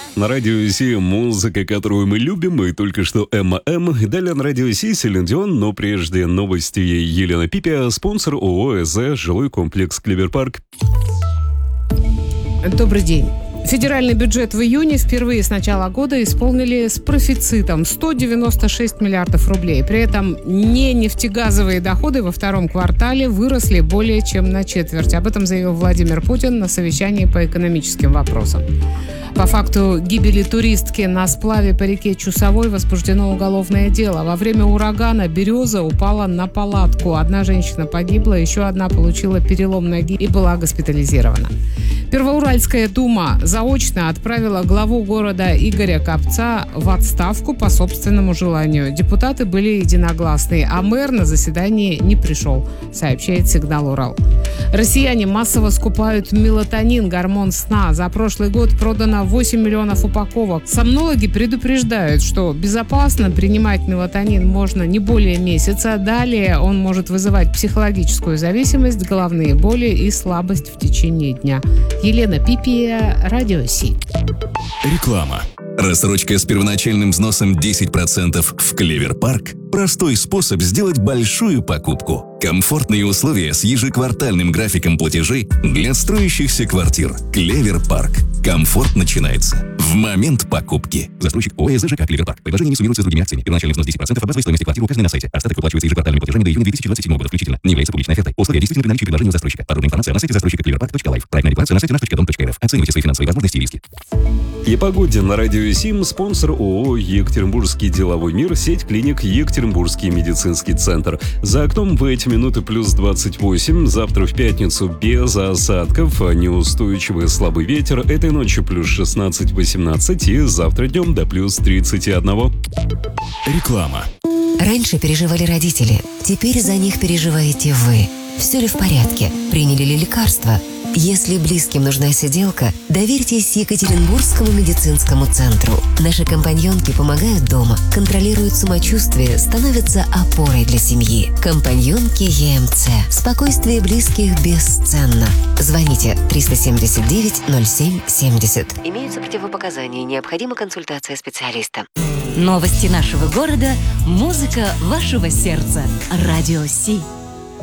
На радио Си музыка, которую мы любим, и только что Эмма М. Далее на радио Си Селин Дион, но прежде новости Елена Пипия, спонсор ООО «ЭЗ», жилой комплекс «Клевер Парк». Добрый день. Федеральный бюджет в июне впервые с начала года исполнили с профицитом 196 миллиардов рублей. При этом нефтегазовые доходы во втором квартале выросли более чем на четверть. Об этом заявил Владимир Путин на совещании по экономическим вопросам. По факту гибели туристки на сплаве по реке Чусовой возбуждено уголовное дело. Во время урагана «Береза» упала на палатку. Одна женщина погибла, еще одна получила перелом ноги и была госпитализирована. Первоуральская дума заочно отправила главу города Игоря Копца в отставку по собственному желанию. Депутаты были единогласны, а мэр на заседание не пришел, сообщает «Сигнал Урал». Россияне массово скупают мелатонин, гормон сна. За прошлый год продано 8 миллионов упаковок. Сомнологи предупреждают, что безопасно принимать мелатонин можно не более месяца. Далее он может вызывать психологическую зависимость, головные боли и слабость в течение дня. Елена Пипия, Радио Си. Реклама. Рассрочка с первоначальным взносом 10% в Клевер Парк – простой способ сделать большую покупку. Комфортные условия с ежеквартальным графиком платежей для строящихся квартир. Клевер Парк. Комфорт начинается в момент покупки. Застройщик ООО «ЭЗ ЖК Клевер Парк. Предложение не суммируется с другими акциями. Первоначальный взнос 10% от базовой стоимости квартиры указаны на сайте. Остаток выплачивается ежеквартальными платежами до июня 2027 года включительно. Не является публичной офертой. Условия действительны при наличии предложения у застройщика. Подробная информация на сайте застройщика cleverpark.life. Проектная декларация на сайте nаш.дом.рф. Оценивайте свои финансовые возможности и риски. И погоде на радио Сим спонсор ООО «Екатеринбургский деловой мир», сеть клиник «Екатеринбургский медицинский центр». За окном в эти минуты плюс 28, завтра в пятницу без осадков, неустойчивый слабый ветер, этой ночью плюс 16-18 и завтра днем до плюс 31. Реклама. Раньше переживали родители, теперь за них переживаете вы. Все ли в порядке? Приняли ли лекарства? Если близким нужна сиделка, доверьтесь Екатеринбургскому медицинскому центру. Наши компаньонки помогают дома, контролируют самочувствие, становятся опорой для семьи. Компаньонки ЕМЦ. Спокойствие близких бесценно. Звоните 379 07 70. Имеются противопоказания, необходима консультация специалиста. Новости нашего города, музыка вашего сердца. Радио Си.